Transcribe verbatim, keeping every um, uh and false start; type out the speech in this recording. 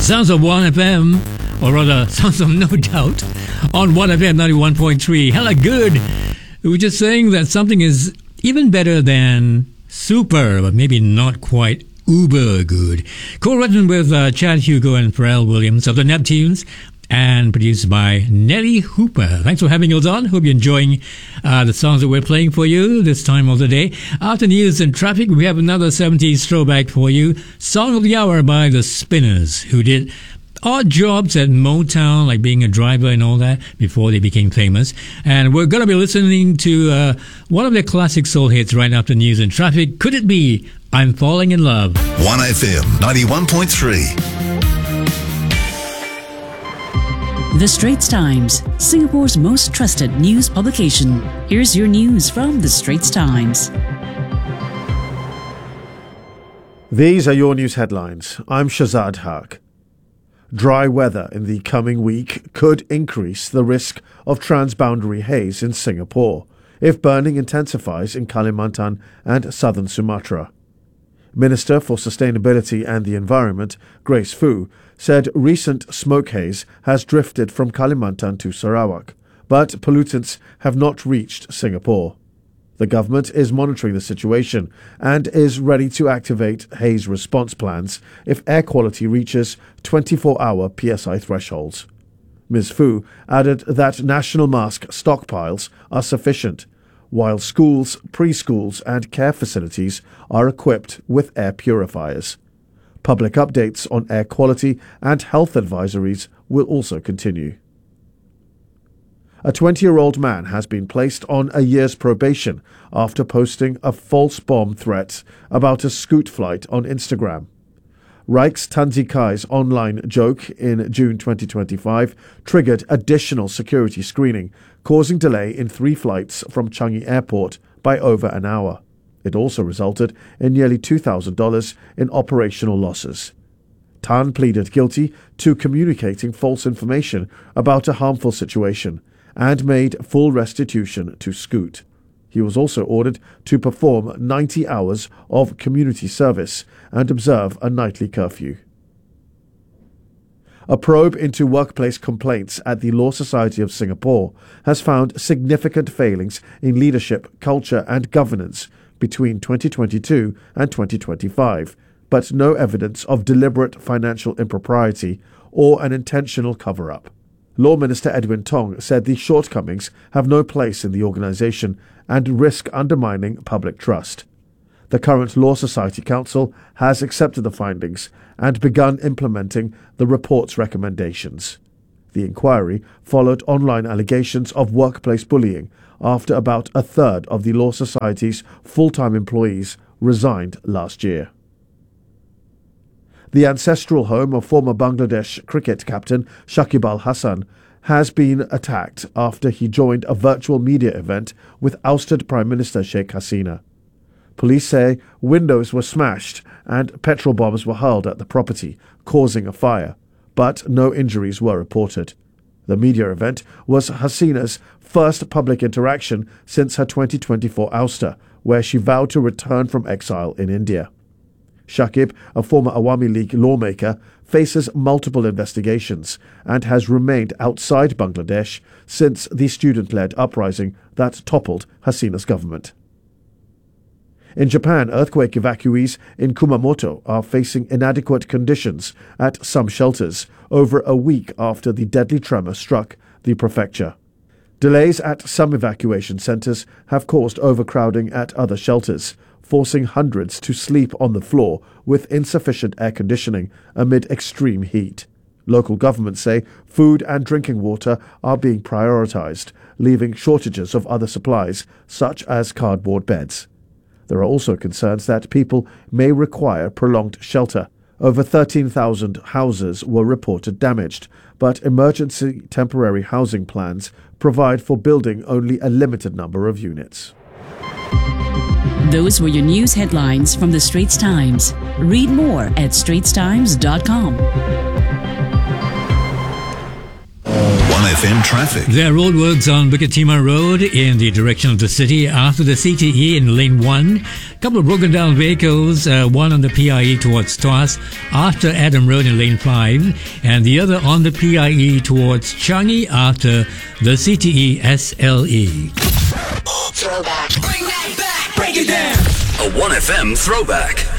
Sounds of one F M, or rather, sounds of No Doubt, on one F M ninety-one point three. Hella good. We were just saying that something is even better than super, but maybe not quite uber good. Co-written with uh, Chad Hugo and Pharrell Williams of the Neptunes, and produced by Nelly Hooper. Thanks for having us on. Hope you're enjoying uh, the songs that we're playing for you this time of the day. After news and traffic, we have another seventies throwback for you. Song of the Hour by the Spinners, who did odd jobs at Motown, like being a driver and all that, before they became famous. And we're going to be listening to uh, one of their classic soul hits right after news and traffic. Could it be I'm Falling in Love? one F M ninety-one point three. The Straits Times, Singapore's most trusted news publication. Here's your news from The Straits Times. These are your news headlines. I'm Shazad Haq. Dry weather in the coming week could increase the risk of transboundary haze in Singapore if burning intensifies in Kalimantan and southern Sumatra. Minister for Sustainability and the Environment, Grace Fu, said recent smoke haze has drifted from Kalimantan to Sarawak, but pollutants have not reached Singapore. The government is monitoring the situation and is ready to activate haze response plans if air quality reaches twenty-four hour P S I thresholds. Miz Fu added that national mask stockpiles are sufficient, while schools, preschools and care facilities are equipped with air purifiers. Public updates on air quality and health advisories will also continue. A twenty-year-old man has been placed on a year's probation after posting a false bomb threat about a Scoot flight on Instagram. Rijks Tanzikai's online joke in June twenty twenty-five triggered additional security screening, causing delay in three flights from Changi Airport by over an hour. It also resulted in nearly two thousand dollars in operational losses. Tan pleaded guilty to communicating false information about a harmful situation and made full restitution to Scoot. He was also ordered to perform ninety hours of community service and observe a nightly curfew. A probe into workplace complaints at the Law Society of Singapore has found significant failings in leadership, culture and governance between twenty twenty-two and twenty twenty-five, but no evidence of deliberate financial impropriety or an intentional cover-up. Law Minister Edwin Tong said these shortcomings have no place in the organisation and risk undermining public trust. The current Law Society Council has accepted the findings and begun implementing the report's recommendations. The inquiry followed online allegations of workplace bullying after about a third of the Law Society's full-time employees resigned last year. The ancestral home of former Bangladesh cricket captain Shakib Al Hasan has been attacked after he joined a virtual media event with ousted Prime Minister Sheikh Hasina. Police say windows were smashed and petrol bombs were hurled at the property, causing a fire, but no injuries were reported. The media event was Hasina's first public interaction since her twenty twenty-four ouster, where she vowed to return from exile in India. Shakib, a former Awami League lawmaker, faces multiple investigations and has remained outside Bangladesh since the student-led uprising that toppled Hasina's government. In Japan, earthquake evacuees in Kumamoto are facing inadequate conditions at some shelters over a week after the deadly tremor struck the prefecture. Delays at some evacuation centers have caused overcrowding at other shelters, forcing hundreds to sleep on the floor with insufficient air conditioning amid extreme heat. Local governments say food and drinking water are being prioritized, leaving shortages of other supplies, such as cardboard beds. There are also concerns that people may require prolonged shelter. Over thirteen thousand houses were reported damaged, but emergency temporary housing plans provide for building only a limited number of units. Those were your news headlines from The Straits Times. Read more at straits times dot com. one F M traffic. There are roadworks on Bukit Timah Road in the direction of the city after the C T E in lane one. A couple of broken down vehicles, uh, one on the P I E towards Tuas after Adam Road in lane five, and the other on the P I E towards Changi after the C T E S L E. Throwback. Bring that back. Break it down. A one F M throwback.